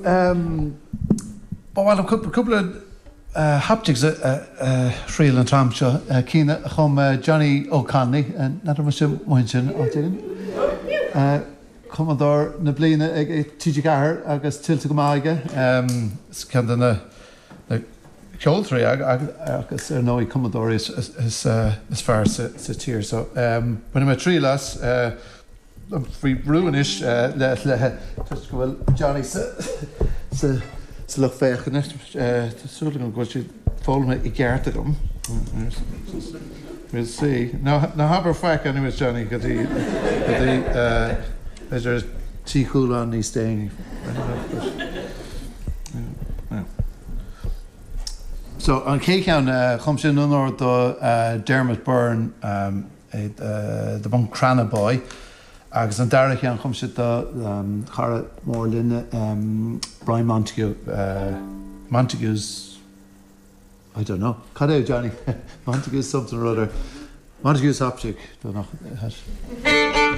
well, a couple of haptics Shriel and Tramshaw, Keena, Johnny O'Connelly, and not a much mention of them. Commodore Nablina, Tijigar, August Tiltagamaga, Scandana, Coltree, August Noe Commodore is as far as it's here. So, when I'm a tree lass, free ruinish, just well, Johnny, look back and sort of what you follow me a garden. We'll see. Now have a fact anyways, Johnny, because there's tea cool on these staying. So on Cakeown, comes in on the Dermot Byrne, the Buncrana boy. Agus an Darach an chumse the Cara Morlin, Brian Montague, Montague's, I don't know. Cut out, Johnny. Montague's something or other. Montague's object. Don't know.